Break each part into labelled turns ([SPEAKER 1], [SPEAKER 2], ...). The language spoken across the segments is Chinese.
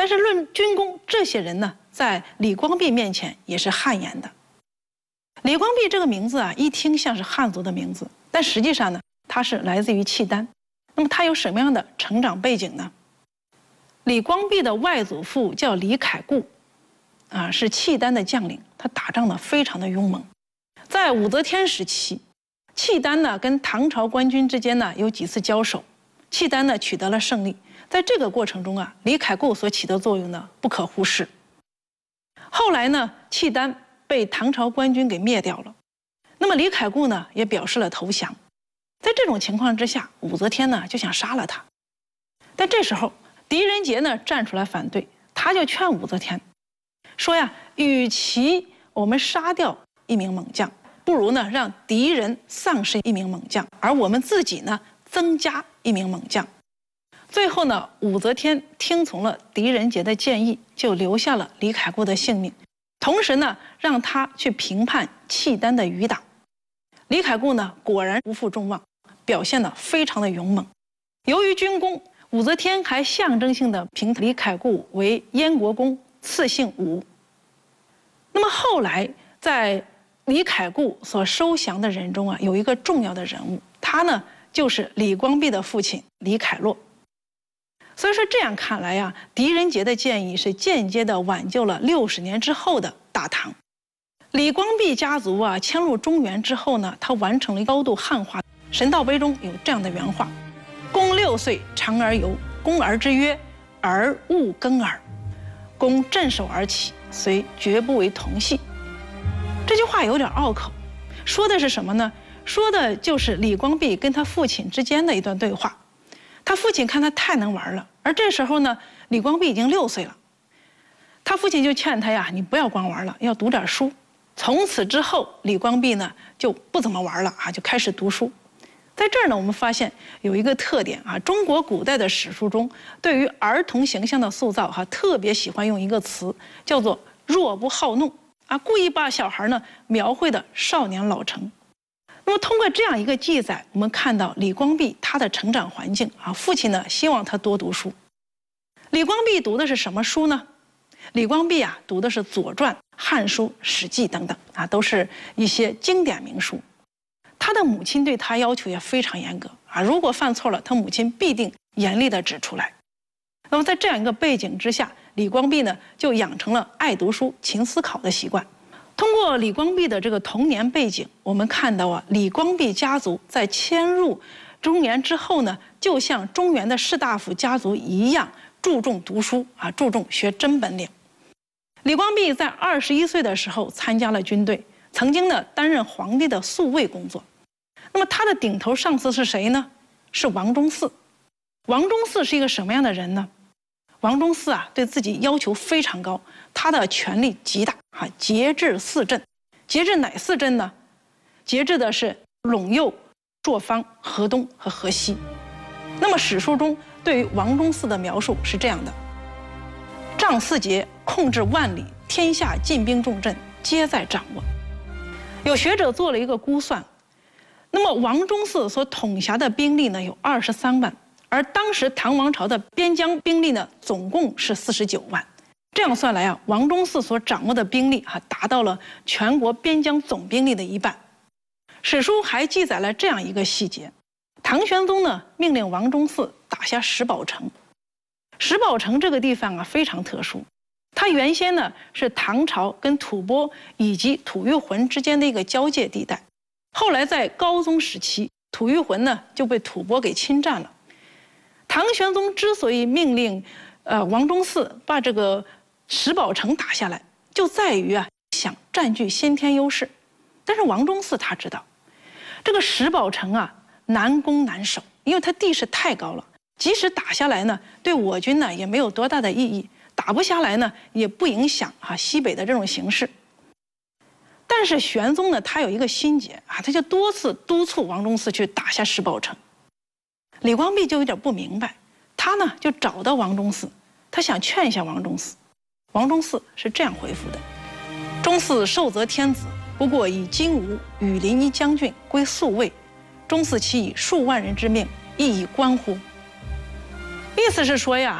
[SPEAKER 1] 但是论军功，这些人呢，在李光弼面前也是汗颜的。李光弼这个名字啊，一听像是汉族的名字，但实际上呢，他是来自于契丹。那么他有什么样的成长背景呢？李光弼的外祖父叫李凯固，是契丹的将领，他打仗呢非常的勇猛。在武则天时期，契丹呢跟唐朝官军之间呢有几次交手，契丹呢取得了胜利。在这个过程中啊，李凯固所起的作用呢不可忽视。后来呢，契丹被唐朝官军给灭掉了，那么李凯固呢也表示了投降。在这种情况之下，武则天呢就想杀了他，但这时候狄仁杰呢站出来反对，他就劝武则天说呀，与其我们杀掉一名猛将，不如呢让敌人丧失一名猛将，而我们自己呢增加一名猛将。最后呢，武则天听从了狄仁杰的建议，就留下了李凯固的性命，同时呢让他去平叛契丹的余党。李凯固呢果然不负众望，表现得非常的勇猛。由于军功，武则天还象征性的评李凯固为燕国公，赐姓武。那么后来在李凯固所收降的人中啊，有一个重要的人物，他呢就是李光弼的父亲李凯洛。所以说这样看来啊，狄仁杰的建议是间接的挽救了60年之后的大唐。李光弼家族啊迁入中原之后呢，他完成了高度汉化。神道碑中有这样的原话：公6岁，长而游，公儿之曰：“儿勿耕耳。”公镇守而起，虽绝不为同系。这句话有点拗口，说的是什么呢？说的就是李光弼跟他父亲之间的一段对话。他父亲看他太能玩了，而这时候呢，李光弼已经6岁了，他父亲就劝他呀，你不要光玩了，要读点书。从此之后，李光弼呢就不怎么玩了啊，就开始读书。在这儿呢，我们发现有一个特点啊，中国古代的史书中对于儿童形象的塑造特别喜欢用一个词，叫做弱不好弄啊，故意把小孩呢描绘的少年老成。那么通过这样一个记载，我们看到李光弼他的成长环境啊，父亲呢希望他多读书。李光弼读的是什么书呢？李光弼啊读的是《左传》《汉书》《史记》等等啊，都是一些经典名书。他的母亲对他要求也非常严格啊，如果犯错了，他母亲必定严厉地指出来。那么在这样一个背景之下，李光弼呢就养成了爱读书、勤思考的习惯。通过李光弼的这个童年背景，我们看到啊，李光弼家族在迁入中原之后呢，就像中原的士大夫家族一样，注重读书啊，注重学真本领。李光弼在21岁的时候参加了军队，曾经呢担任皇帝的宿卫工作。那么他的顶头上司是谁呢？是王忠嗣。王忠嗣是一个什么样的人呢？王忠嗣啊，对自己要求非常高，他的权力极大啊，节制4镇。节制哪4镇呢？节制的是陇右、朔方、河东和河西。那么史书中对于王忠嗣的描述是这样的：仗4节，控制万里，天下进兵重镇皆在掌握。有学者做了一个估算，那么王忠嗣所统辖的兵力呢有23万，而当时唐王朝的边疆兵力呢总共是49万。这样算来啊，王忠嗣所掌握的兵力达到了全国边疆总兵力的1半。史书还记载了这样一个细节：唐玄宗呢命令王忠嗣打下石宝城。石宝城这个地方啊非常特殊，它原先呢是唐朝跟吐蕃以及吐谷浑之间的一个交界地带。后来在高宗时期，吐谷浑呢就被吐蕃给侵占了。唐玄宗之所以命令王忠嗣把这个石宝城打下来，就在于啊想占据先天优势。但是王忠嗣他知道，这个石宝城啊难攻难守，因为它地势太高了，即使打下来呢，对我军呢也没有多大的意义，打不下来呢也不影响西北的这种形势。但是玄宗呢，他有一个心结啊，他就多次督促王忠嗣去打下石宝城。李光弼就有点不明白，他呢就找到王忠嗣，他想劝一下王忠嗣。王忠嗣是这样回复的：忠嗣受则天子，不过以金吾、羽林一将军归宿卫，忠嗣其以数万人之命，亦以观乎？意思是说呀，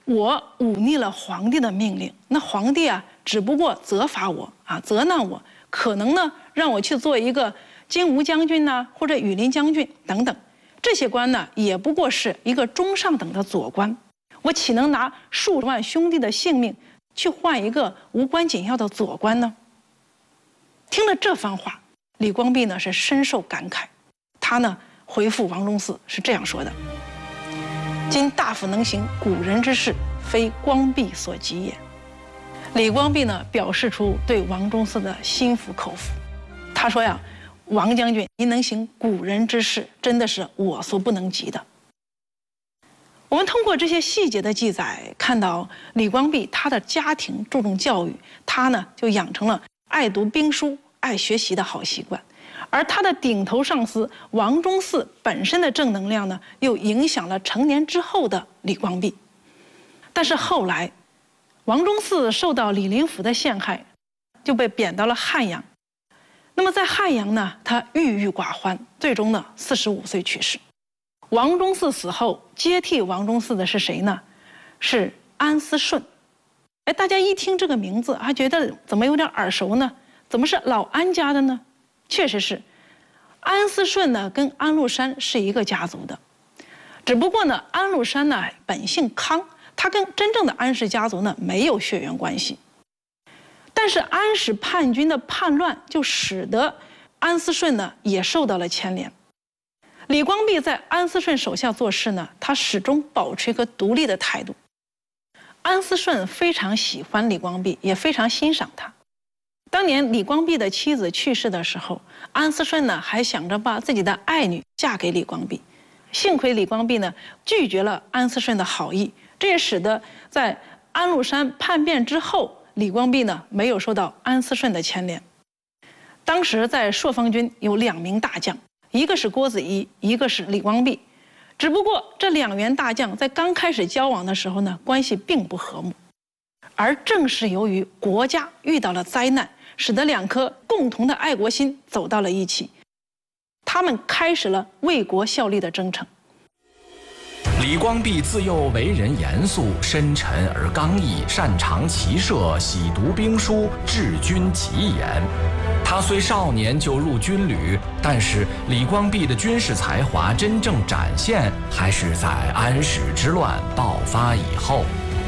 [SPEAKER 1] 我忤逆了皇帝的命令，那皇帝啊，只不过责罚我啊，责难我，可能呢让我去做一个金吾将军呐，或者羽林将军等等，这些官呢也不过是一个中上等的佐官，我岂能拿数万兄弟的性命去换一个无关紧要的佐官呢？听了这番话，李光弼呢是深受感慨，他呢回复王忠嗣是这样说的：今大夫能行古人之事，非光弼所及也。李光弼呢表示出对王忠嗣的心服口服，他说呀，王将军，您能行古人之事，真的是我所不能及的。我们通过这些细节的记载，看到李光弼他的家庭注重教育，他呢就养成了爱读兵书、爱学习的好习惯。而他的顶头上司王忠嗣本身的正能量呢，又影响了成年之后的李光弼。但是后来，王忠嗣受到李林甫的陷害，就被贬到了汉阳。那么在汉阳呢，他郁郁寡欢，最终呢45岁去世。王忠嗣死后，接替王忠嗣的是谁呢？是安思顺。哎，大家一听这个名字，还觉得怎么有点耳熟呢？怎么是老安家的呢？确实是，安思顺呢跟安禄山是一个家族的，只不过呢，安禄山呢本姓康，他跟真正的安氏家族呢没有血缘关系。但是安史叛军的叛乱就使得安思顺呢也受到了牵连。李光弼在安思顺手下做事呢，他始终保持一个独立的态度。安思顺非常喜欢李光弼，也非常欣赏他。当年李光弼的妻子去世的时候，安思顺呢还想着把自己的爱女嫁给李光弼，幸亏李光弼呢拒绝了安思顺的好意，这也使得在安禄山叛变之后，李光弼呢没有受到安思顺的牵连。当时在朔方军有2名大将，一个是郭子仪，一个是李光弼。只不过这2员大将在刚开始交往的时候呢，关系并不和睦。而正是由于国家遇到了灾难，使得2颗共同的爱国心走到了一起，他们开始了为国效力的征程。
[SPEAKER 2] 李光弼自幼为人严肃、深沉而刚毅，擅长骑射，喜读兵书，治军极严。他虽少年就入军旅，但是李光弼的军事才华真正展现，还是在安史之乱爆发以后。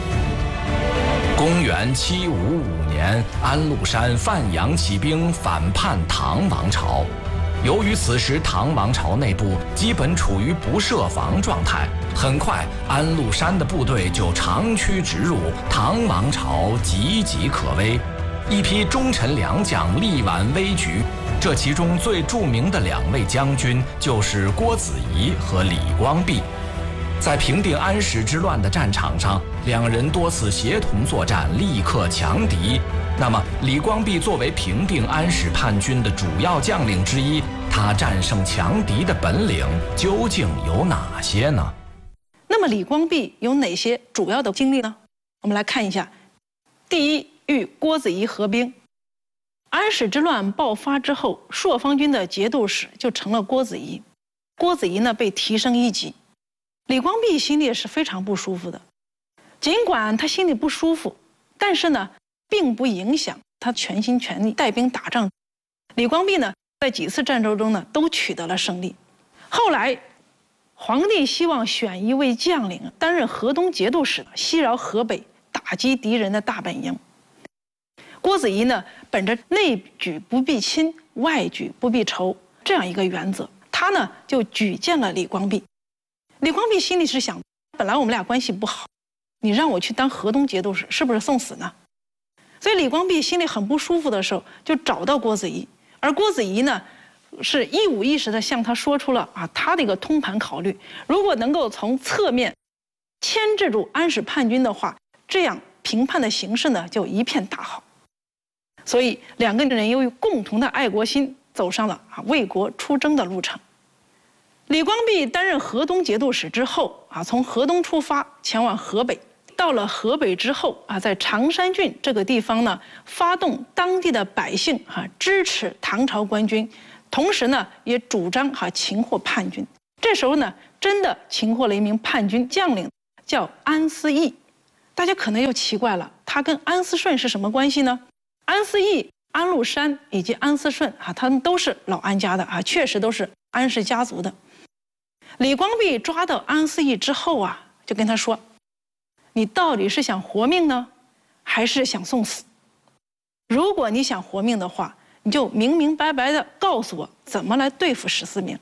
[SPEAKER 2] 公元755年，安禄山范阳起兵反叛唐王朝。由于此时唐王朝内部基本处于不设防状态，很快安禄山的部队就长驱直入，唐王朝岌岌可危。一批忠臣良将力挽危局，这其中最著名的2位将军就是郭子仪和李光弼。在平定安史之乱的战场上，2人多次协同作战，力克强敌。那么李光弼作为平定安史叛军的主要将领之一，他战胜强敌的本领究竟有哪些呢？
[SPEAKER 1] 那么李光弼有哪些主要的经历呢？我们来看一下。第一，与郭子仪合兵。安史之乱爆发之后，朔方军的节度使就成了郭子仪。郭子仪呢被提升1级。李光弼心里是非常不舒服的，尽管他心里不舒服，但是呢并不影响他全心全力带兵打仗。李光弼呢在几次战斗中呢都取得了胜利。后来皇帝希望选一位将领担任河东节度使，西饶河北，打击敌人的大本营。郭子仪呢本着内举不避亲，外举不避仇这样一个原则，他呢就举荐了李光弼。李光弼心里是想，本来我们俩关系不好，你让我去当河东节度使，是不是送死呢？所以李光弼心里很不舒服的时候，就找到郭子仪。而郭子仪呢是一五一十的向他说出了他的一个通盘考虑，如果能够从侧面牵制住安史叛军的话，这样平叛的形势呢就一片大好。所以2个人由于共同的爱国心，走上了为国出征的路程。李光弼担任河东节度使之后从河东出发前往河北，到了河北之后在常山郡这个地方呢，发动当地的百姓支持唐朝官军，同时呢也主张擒获叛军。这时候呢，真的擒获了一名叛军将领，叫安思义。 大家可能又奇怪了，他跟安思顺是什么关系呢？安思义、安禄山以及安思顺啊，他们都是老安家的啊，确实都是安氏家族的。李光弼抓到安思义之后啊，就跟他说：“你到底是想活命呢，还是想送死？如果你想活命的话，你就明明白白的告诉我怎么来对付史思明。”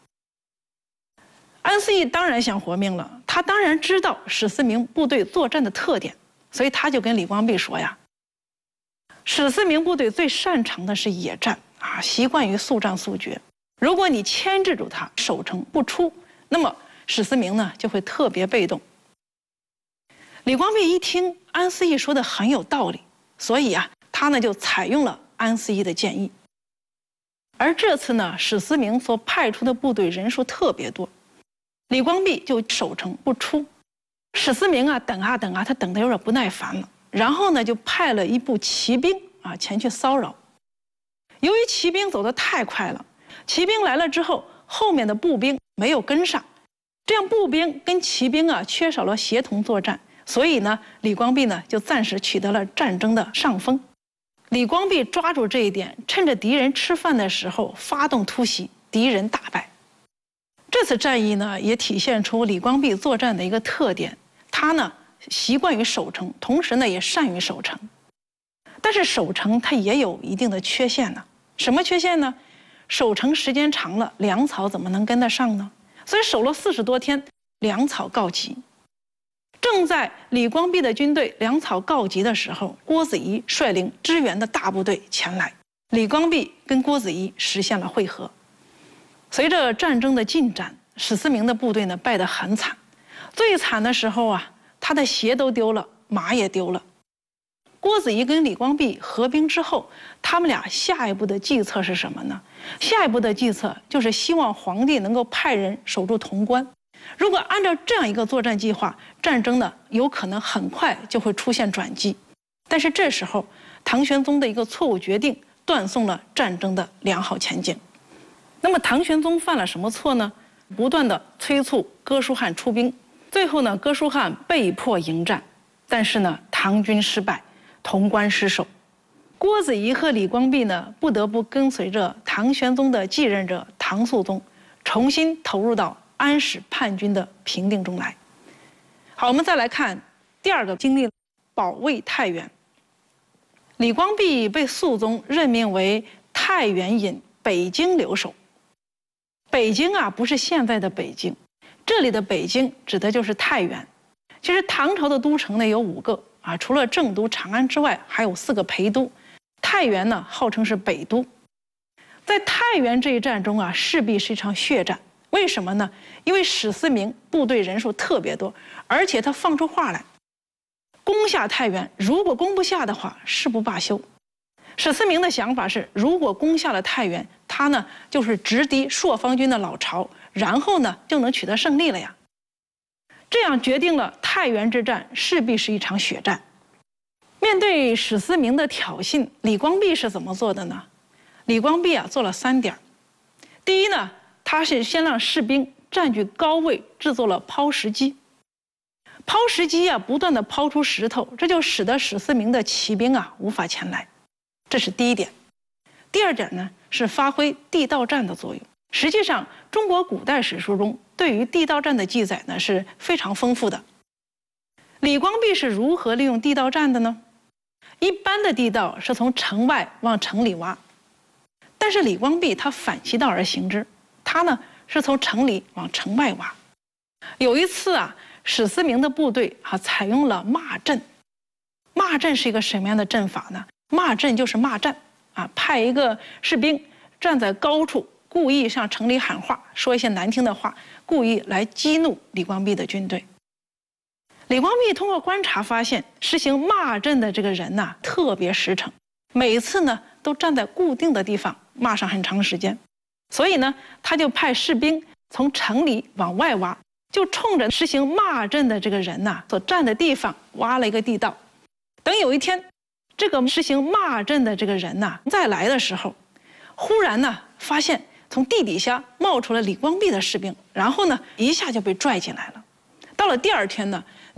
[SPEAKER 1] 安思义当然想活命了，他当然知道史思明部队作战的特点，所以他就跟李光弼说呀：“史思明部队最擅长的是野战啊，习惯于速战速决。如果你牵制住他，守城不出，那么史思明呢就会特别被动。”李光弼一听安思义说的很有道理，所以啊，他呢就采用了安思义的建议。而这次呢，史思明所派出的部队人数特别多，李光弼就守城不出。史思明啊，等啊等啊，他等得有点不耐烦了，然后呢，就派了一部骑兵啊前去骚扰。由于骑兵走得太快了，骑兵来了之后，后面的步兵没有跟上，这样步兵跟骑兵啊缺少了协同作战，所以呢，李光弼呢就暂时取得了战争的上风。李光弼抓住这一点，趁着敌人吃饭的时候发动突袭，敌人大败。这次战役呢，也体现出李光弼作战的一个特点，他呢习惯于守城，同时呢也善于守城。但是守城它也有一定的缺陷呢。什么缺陷呢？守城时间长了，粮草怎么能跟得上呢？所以守了40多天，粮草告急。正在李光弼的军队粮草告急的时候，郭子仪率领支援的大部队前来，李光弼跟郭子仪实现了会合。随着战争的进展，史思明的部队呢败得很惨，最惨的时候啊，他的鞋都丢了，马也丢了。郭子仪跟李光弼合兵之后，他们俩下一步的计策是什么呢？下一步的计策就是希望皇帝能够派人守住潼关。如果按照这样一个作战计划，战争呢有可能很快就会出现转机。但是这时候，唐玄宗的一个错误决定断送了战争的良好前景。那么唐玄宗犯了什么错呢？不断的催促哥舒翰出兵，最后呢，哥舒翰被迫迎战，但是呢，唐军失败，潼关失守。郭子仪和李光弼呢，不得不跟随着唐玄宗的继任者唐肃宗，重新投入到安史叛军的平定中来。好，我们再来看第二个经历，保卫太原。李光弼被肃宗任命为太原尹北京留守。北京啊，不是现在的北京，这里的北京指的就是太原。其实唐朝的都城呢有5个啊，除了正都长安之外，还有4个陪都。太原呢号称是北都。在太原这一战中啊，势必是一场血战。为什么呢？因为史思明部队人数特别多，而且他放出话来，攻下太原，如果攻不下的话，誓不罢休。史思明的想法是，如果攻下了太原，他呢就是直抵朔方军的老巢，然后呢就能取得胜利了呀。这样决定了太原之战势必是一场血战。面对史思明的挑衅，李光弼是怎么做的呢？李光弼啊做了3点。第一呢，他是先让士兵占据高位，制作了抛石机。抛石机啊不断的抛出石头，这就使得史思明的骑兵啊无法前来。这是第一点。第二点呢，是发挥地道战的作用。实际上，中国古代史书中对于地道战的记载呢是非常丰富的。李光弼是如何利用地道战的呢？一般的地道是从城外往城里挖，但是李光弼他反其道而行之，他呢是从城里往城外挖。有一次啊，史思明的部队啊采用了骂阵。骂阵是一个什么样的阵法呢？骂阵就是骂战啊，派一个士兵站在高处，故意向城里喊话，说一些难听的话，故意来激怒李光弼的军队。李光弼通过观察发现，实行骂阵的这个人呐，特别实诚，每次呢都站在固定的地方骂上很长时间，所以呢，他就派士兵从城里往外挖，就冲着实行骂阵的这个人呐所站的地方挖了一个地道。等有一天，这个实行骂阵的这个人呐再来的时候，忽然呢发现从地底下冒出了李光弼的士兵，然后呢一下就被拽进来了。到了第2天呢，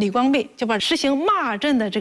[SPEAKER 1] 李光弼就把实行骂阵的这